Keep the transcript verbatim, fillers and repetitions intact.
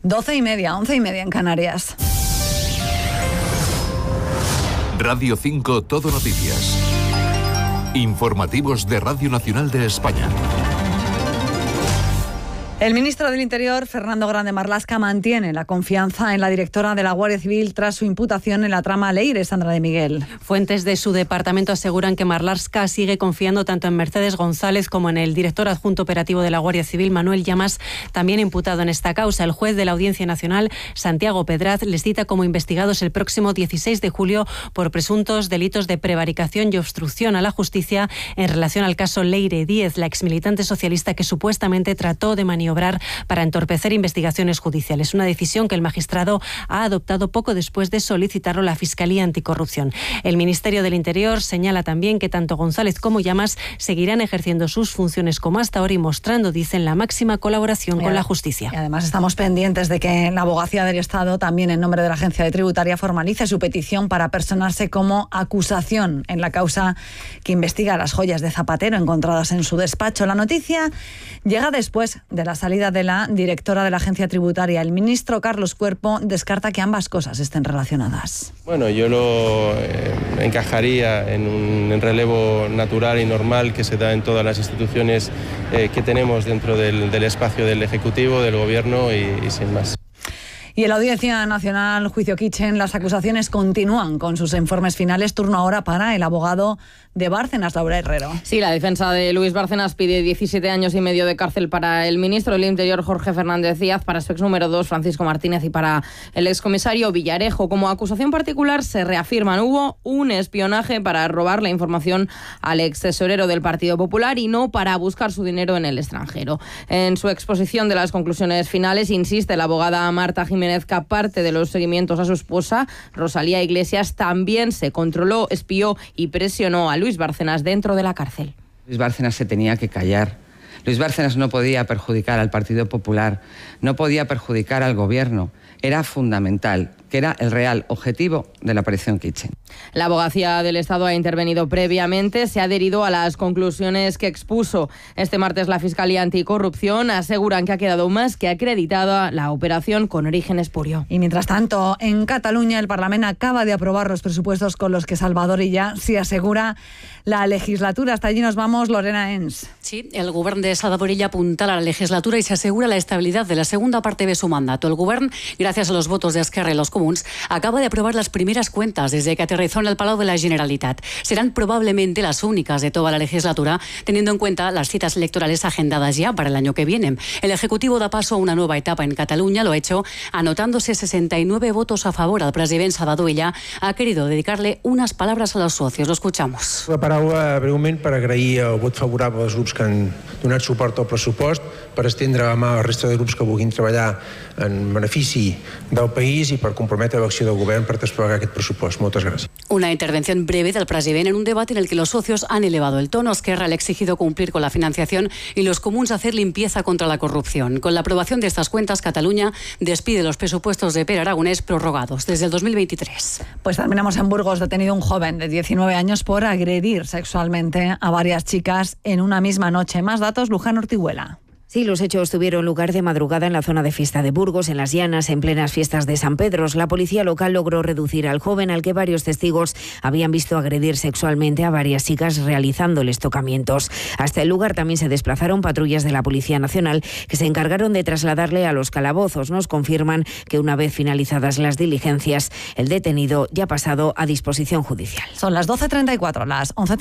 Doce y media, once y media en Canarias. Radio cinco Todo Noticias. Informativos de Radio Nacional de España. El ministro del Interior, Fernando Grande Marlaska, mantiene la confianza en la directora de la Guardia Civil tras su imputación en la trama Leire, Sandra de Miguel. Fuentes de su departamento aseguran que Marlaska sigue confiando tanto en Mercedes González como en el director adjunto operativo de la Guardia Civil, Manuel Llamas, también imputado en esta causa. El juez de la Audiencia Nacional, Santiago Pedraz, les cita como investigados el próximo dieciséis de julio por presuntos delitos de prevaricación y obstrucción a la justicia en relación al caso Leire Díez, la exmilitante socialista que supuestamente trató de maniobrar para entorpecer investigaciones judiciales. Una decisión que el magistrado ha adoptado poco después de solicitarlo la Fiscalía Anticorrupción. El Ministerio del Interior señala también que tanto González como Llamas seguirán ejerciendo sus funciones como hasta ahora y mostrando, dicen, la máxima colaboración con la justicia. Y además estamos pendientes de que la Abogacía del Estado, también en nombre de la Agencia de Tributaria, formalice su petición para personarse como acusación en la causa que investiga las joyas de Zapatero encontradas en su despacho. La noticia llega después de la salida de la directora de la Agencia Tributaria. El ministro Carlos Cuerpo descarta que ambas cosas estén relacionadas. Bueno, yo lo eh, encajaría en un en relevo natural y normal que se da en todas las instituciones eh, que tenemos dentro del, del espacio del Ejecutivo, del Gobierno y, y sin más. Y en la Audiencia Nacional, juicio Kitchen, las acusaciones continúan con sus informes finales. Turno ahora para el abogado de Bárcenas, Laura Herrero. Sí, la defensa de Luis Bárcenas pide diecisiete años y medio de cárcel para el ministro del Interior, Jorge Fernández Díaz, para su ex número dos, Francisco Martínez, y para el excomisario Villarejo. Como acusación particular se reafirman, hubo un espionaje para robar la información al ex tesorero del Partido Popular y no para buscar su dinero en el extranjero. En su exposición de las conclusiones finales, insiste la abogada Marta Jiménez que, aparte de los seguimientos a su esposa, Rosalía Iglesias, también se controló, espió y presionó a Luis Bárcenas dentro de la cárcel. Luis Bárcenas se tenía que callar. Luis Bárcenas no podía perjudicar al Partido Popular, no podía perjudicar al Gobierno. Era fundamental, que era el real objetivo de la operación Kitchen. La Abogacía del Estado ha intervenido previamente, se ha adherido a las conclusiones que expuso este martes la Fiscalía Anticorrupción. Aseguran que ha quedado más que acreditada la operación con origen espurio. Y mientras tanto, en Cataluña, el Parlamento acaba de aprobar los presupuestos con los que Salvador Illa se asegura la legislatura. Hasta allí nos vamos, Lorena Ens. Sí, el govern de Salvador Illa apuntala la legislatura y se asegura la estabilidad de la segunda parte de su mandato. El govern, gracias a los votos de Esquerra y los Comuns, acaba de aprobar las primeras cuentas desde que aterrizó en el Palau de la Generalitat. Serán probablemente las únicas de toda la legislatura, teniendo en cuenta las citas electorales agendadas ya para el año que viene. El Ejecutivo da paso a una nueva etapa en Cataluña, lo ha hecho anotándose sesenta y nueve votos a favor. Al president Salvador Illa ha querido dedicarle unas palabras a los socios. Lo escuchamos. La paraula breument per agrair el vot favorable als grups que han donat suport al pressupost, per estendre la mà a la resta de grups que vulguin treballar en benefici del país i per comprometre l'acció del govern per desplegar aquest pressupost. Moltes gràcies. Una intervención breve del presidente en un debate en el que los socios han elevado el tono. Esquerra le ha exigido cumplir con la financiación y los comuns hacer limpieza contra la corrupción. Con la aprobación de estas cuentas, Cataluña despide los presupuestos de Pere Aragonés prorrogados desde el dos mil veintitrés. Pues terminamos en Burgos, detenido un joven de diecinueve años por agredir sexualmente a varias chicas en una misma noche. Más datos, Luján Ortiguela. Sí, los hechos tuvieron lugar de madrugada en la zona de fiesta de Burgos, en Las Llanas, en plenas fiestas de San Pedro. La policía local logró reducir al joven, al que varios testigos habían visto agredir sexualmente a varias chicas realizándoles tocamientos. Hasta el lugar también se desplazaron patrullas de la Policía Nacional que se encargaron de trasladarle a los calabozos. Nos confirman que una vez finalizadas las diligencias, el detenido ya ha pasado a disposición judicial. Son las doce treinta y cuatro, las once.